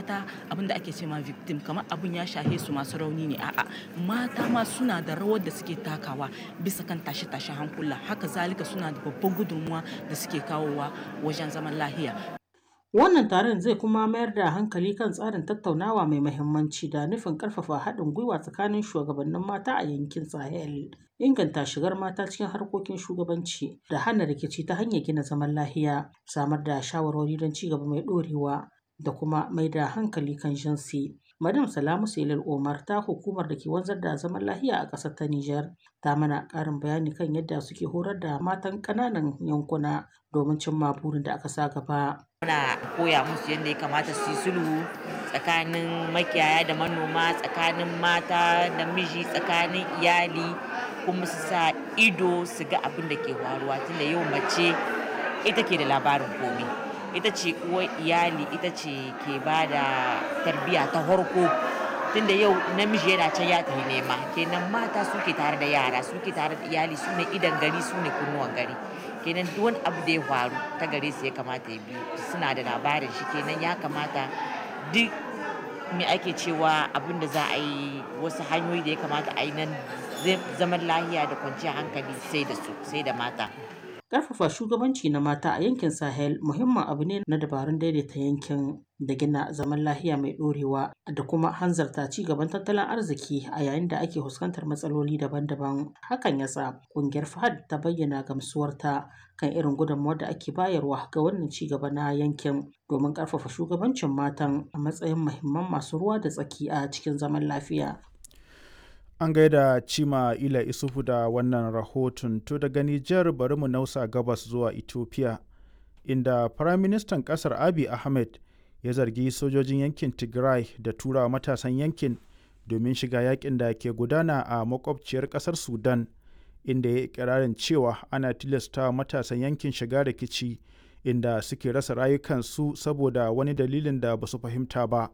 mata abin da ake ce ma victim, kamar abin ya shahe su masu rauni ne. A'a, mata ma suna da rawar da suke takawa bisa kan tashe-tashe hankula. Haka zalika suna da babban gudunmuwa da suke kawowa wajen zaman lahiya. Wannan taron zai kuma mayar da hankali kan tsarin tattaunawa mai muhimmanci da nufin ƙarfafa haɗin gwiwa tsakanin shugabannin mata a yankin Sahel, inganta shigar mata cikin harkokin shugabanci da hana rikici ta hanyar gina zaman lahiya, samar da shawarwari don ci gaba mai ɗorewa da kuma mai da hankali kan jinsi. Madam Salamu Selil Omar ta hukumar da ke wanzar da zaman lahiya a ƙasar ta Nijar ta mana ƙarin bayani kan yadda suke horar da matan ƙananan yankuna domin cimma burin da aka sa gaba. Muna koya musu yadda ya kamata su yi sulhu tsakanin makiyaya da manoma, tsakanin mata da miji, tsakanin iyali, kuma su sa ido su ga abin da ke faruwa, tunda yau mace ita ke da labarin komai. Ita ce uwar iyali, ita ce ke ba da tarbiyya ta farko, tunda yau namiji yana can ya tafi nema, kenan mata suke tare da yara, suke tare da iyali, su ne idan gari, su ne kunnuwan gari. Kenan duk wani abu da ya faru ta gare su ya kamata ya biyu, suna da labarin shi. Kenan ya kamata duk me ake cewa abin da za a yi, wasu hanyoyi da ya kamata a yi nan zaman lahiya da kwanciyar hankali sai da su, sai da mata. Ƙarfafa shugabanci na mata a yankin Sahel muhimmin abu ne na dabarun daidaita yankin da gina zaman lahiya mai ɗorewa da kuma hanzarta ci gaban tattalin arziki a yayin da ake fuskantar matsaloli daban-daban. Hakan ya sa ƙungiyar FAHD ta bayyana gamsuwarta kan irin gudunmawar da ake bayarwa ga wannan ci gaba na yankin domin ƙarfafa shugabancin matan a matsayin muhimman masu ruwa da tsaki a cikin zaman lafiya. An gaida Cima Ila Isufu da wannan rahoton. To daga Nijar bari mu nausa gabas zuwa Ethiopia, inda Firaministan ƙasar Abiy Ahmed ya zargi sojojin yankin Tigray da tura matasan yankin domin shiga yakin da ke gudana a makwabciyar ƙasar Sudan, inda ya yi ikirarin cewa ana tilasta matasan yankin shiga rikici inda suke rasa rayukansu saboda wani dalilin da ba su fahimta ba.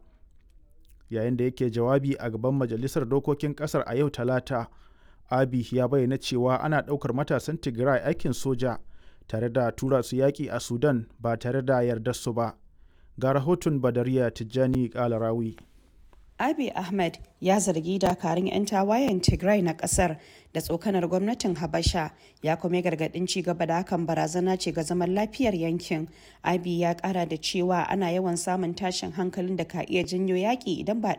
Yayin da yake jawabi a gaban Majalisar Dokokin ƙasar a yau Talata, Abiy ya bayyana cewa ana ɗaukar matasan Tigray aikin soja tare da tura su yaƙi a Sudan ba tare da yardar su ba. Ga rahoton Badariya Tijjani Kalarawi. Abiy Ahmed ya zargi dakarun 'yan tawayen Tigray na kasar da tsokanar gwamnatin Habasha, ya kuma gargadin ci gaba da hakan barazana ce ga zaman lafiyar yankin. Abiy ya kara da cewa ana yawan samun tashin hankalin da ka iya janyo yaƙi idan ba